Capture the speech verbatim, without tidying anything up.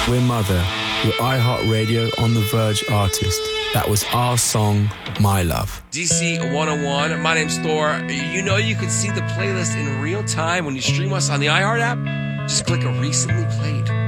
We're Mother, your iHeartRadio On The Verge artist. That was our song, My Love. D C one oh one, my name's Thor. You know you can see the playlist in real time when you stream us on the iHeart app. Just click a recently played.